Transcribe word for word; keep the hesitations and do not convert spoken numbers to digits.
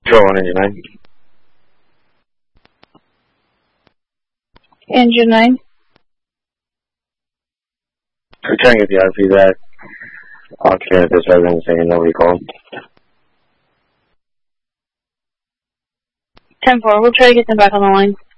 Control one, engine nine. Engine nine. We're trying to get the R P back. All clear at this residence saying nobody called. ten four, we'll try to get them back on the line.